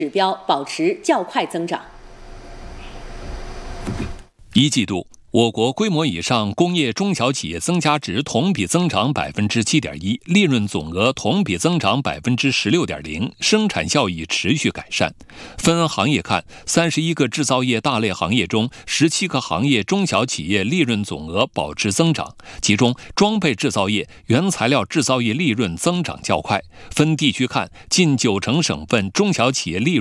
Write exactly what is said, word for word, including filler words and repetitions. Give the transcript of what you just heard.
指标保持较快增长。 一季度，我国规模以上工业中小企业增加值同比增长百分之七点一，利润总额同比增长百分之十六点零，生产效益持续改善。分行业看，三十一个制造业大类行业中，十七个行业中小企业利润总额保持增长，其中装备制造业、原材料制造业利润增长较快。分地区看，近九成省份中小企业利润